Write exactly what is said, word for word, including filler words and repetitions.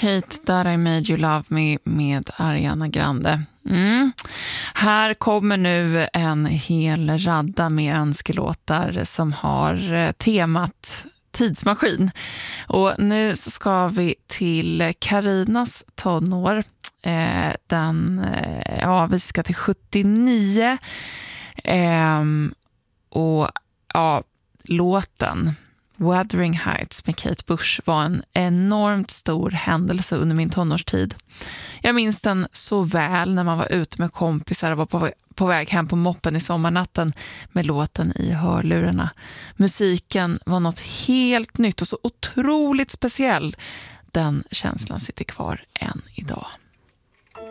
Hate That I Made You Love Me med Ariana Grande. Mm. Här kommer nu en hel radda med önskelåtar som har temat tidsmaskin. Och nu ska vi till Karinas tonår. Eh, den, eh, ja, vi ska till sjuttionio. Eh, och ja, låten Wuthering Heights med Kate Bush var en enormt stor händelse under min tonårstid. Jag minns den så väl när man var ute med kompisar och var på, på väg hem på moppen i sommarnatten med låten i hörlurarna. Musiken var något helt nytt och så otroligt speciell. Den känslan sitter kvar än idag.